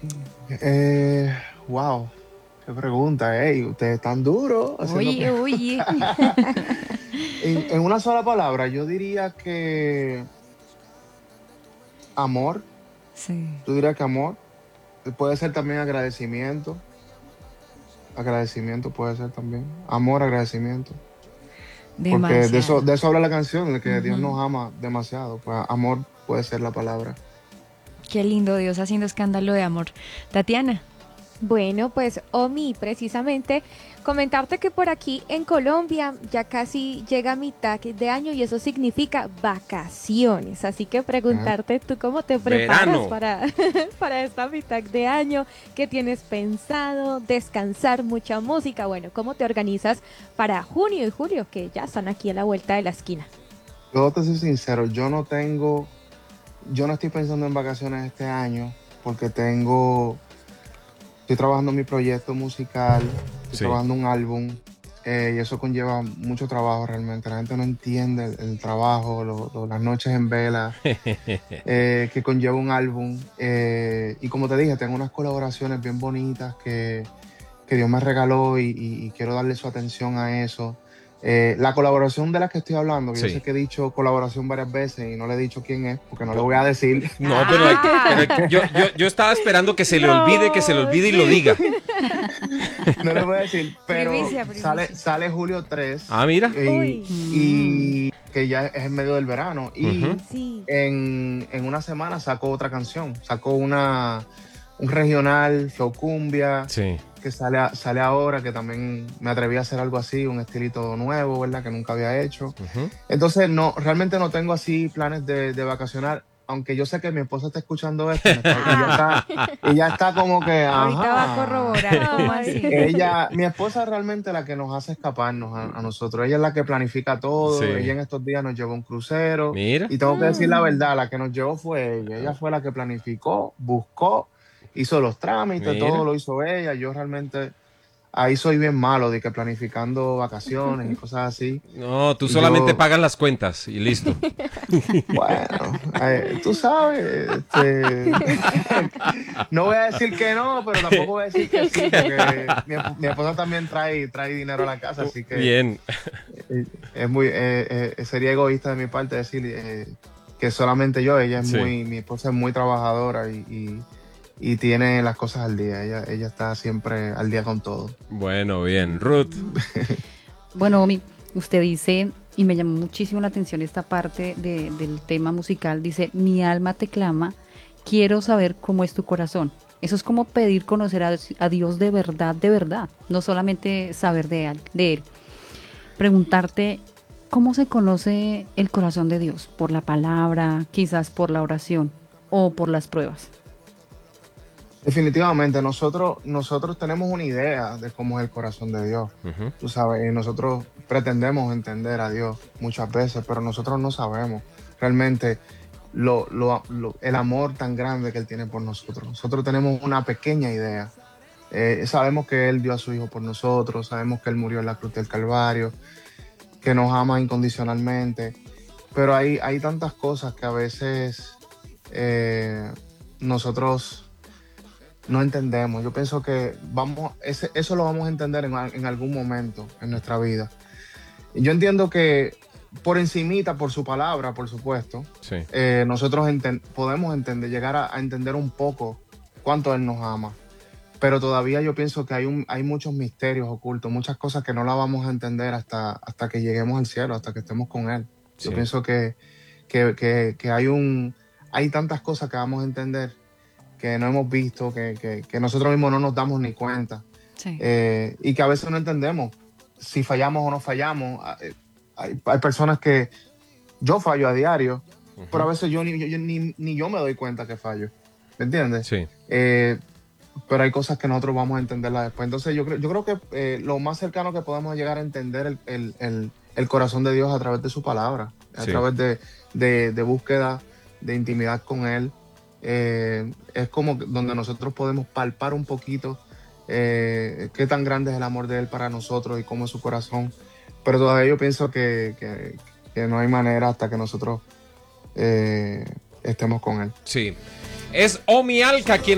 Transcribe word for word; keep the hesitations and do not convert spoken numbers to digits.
Eh, wow, qué pregunta, ey, ustedes están duros haciendo Oye, preguntas. oye. En, en una sola palabra, yo diría que amor, Sí, yo diría que amor, puede ser también agradecimiento, agradecimiento puede ser también, amor, agradecimiento, porque de eso, demasiado. de eso habla la canción, de que Dios Ujú. nos ama demasiado, pues amor puede ser la palabra. Qué lindo Dios haciendo escándalo de amor. Tatiana. Bueno, pues Omi, precisamente comentarte que por aquí en Colombia ya casi llega mitad de año y eso significa vacaciones. Así que ¿Eh? preguntarte tú cómo te preparas Verano. para, para esta mitad de año, qué tienes pensado, descansar, mucha música. Bueno, cómo te organizas para junio y julio, que ya están aquí a la vuelta de la esquina. Yo te soy sincero, yo no tengo, yo no estoy pensando en vacaciones este año porque tengo, estoy trabajando en mi proyecto musical, estoy Sí. trabajando un álbum eh, y eso conlleva mucho trabajo realmente. La gente no entiende el, el trabajo, lo- lo- las noches en vela eh, que conlleva un álbum. Eh, y como te dije, tengo unas colaboraciones bien bonitas que, que Dios me regaló y, y- y quiero darle su atención a eso. Eh, la colaboración de la que estoy hablando, que yo sé Sí. que he dicho colaboración varias veces y no le he dicho quién es, porque no le Po- voy a decir. No, pero, hay- pero hay- ¡Ah! yo, yo, yo estaba esperando que se le olvide, que se le No, olvide y lo sí. diga. No le voy a decir, pero Primicia, sale, primicia. sale julio tres Ah, mira. y, Uy, Mm. y que ya es en medio del verano. Ujú. Y sí. en, en una semana sacó otra canción, sacó una, un regional, flow cumbia, Sí. que sale, a- sale ahora, que también me atreví a hacer algo así, un estilito nuevo, ¿verdad? Que nunca había hecho. Ujú. Entonces, no, realmente no tengo así planes de, de vacacionar, aunque yo sé que mi esposa está escuchando esto y, me está, y ya Ah. está, y ya está como que, Ahorita va a ajá. corroborar cómo Ay. así. Ella, mi esposa es realmente la que nos hace escaparnos a, a nosotros. Ella es la que planifica todo. Ella Sí. en estos días nos llevó a un crucero. Mira. Y tengo que decir la Mm. verdad, la que nos llevó fue ella. Ella fue la que planificó, buscó, hizo los trámites, todo Mira. lo hizo ella. Yo realmente ahí soy bien malo de que planificando vacaciones y cosas así. No, tú Y solamente yo, pagas las cuentas y listo. bueno, eh, tú sabes, este, no voy a decir que no, pero tampoco voy a decir que sí, porque mi, esp- mi esposa también trae, trae dinero a la casa, así que Bien. eh, es muy, eh, eh, sería egoísta de mi parte decir eh, que solamente yo. Ella es Sí. muy, mi esposa es muy trabajadora y, y- y tiene las cosas al día. Ella, ella está siempre al día con todo. Bueno, bien. Ruth. Bueno, Omi, usted dice, y me llamó muchísimo la atención esta parte de- del tema musical, dice, mi alma te clama, quiero saber cómo es tu corazón. Eso es como pedir conocer a, a Dios de verdad, de verdad, no solamente saber de, al- de Él. Preguntarte, ¿cómo se conoce el corazón de Dios? ¿Por la palabra, quizás por la oración o por las pruebas? Definitivamente, nosotros, nosotros tenemos una idea de cómo es el corazón de Dios. Ujú. Tú sabes, y nosotros pretendemos entender a Dios muchas veces, pero nosotros no sabemos realmente lo, lo- lo- el amor tan grande que Él tiene por nosotros. Nosotros tenemos una pequeña idea. Eh, sabemos que Él dio a su Hijo por nosotros, sabemos que Él murió en la cruz del Calvario, que nos ama incondicionalmente, pero hay, hay tantas cosas que a veces eh, nosotros no entendemos. Yo pienso que vamos, ese- eso lo vamos a entender en, al- en algún momento en nuestra vida. Y yo entiendo que por encimita, por su palabra, por supuesto, Sí. eh, nosotros enten- podemos entender, llegar a, a entender un poco cuánto Él nos ama. Pero todavía yo pienso que hay, un, hay muchos misterios ocultos, muchas cosas que no la vamos a entender hasta, hasta que lleguemos al cielo, hasta que estemos con Él. Yo Sí. pienso que, que, que, que hay, un, hay tantas cosas que vamos a entender que no hemos visto, que, que, que nosotros mismos no nos damos ni cuenta, Sí. eh, y que a veces no entendemos si fallamos o no fallamos. Ah, eh, Hay, hay personas que yo fallo a diario, pero a Ujú. veces yo ni yo, yo ni, ni yo me doy cuenta que fallo. ¿Me entiendes? Sí. Eh, pero hay cosas que nosotros vamos a entenderla después. Entonces yo creo, yo creo que eh, lo más cercano que podemos llegar a entender el, el, el, el corazón de Dios a través de su palabra, a Sí. través de, de, de búsqueda, de intimidad con Él. Eh, es como que donde nosotros podemos palpar un poquito eh, qué tan grande es el amor de Él para nosotros y cómo es su corazón. Pero todavía yo pienso que, que, que no hay manera hasta que nosotros eh, estemos con Él. Sí. Es Omi Alca quien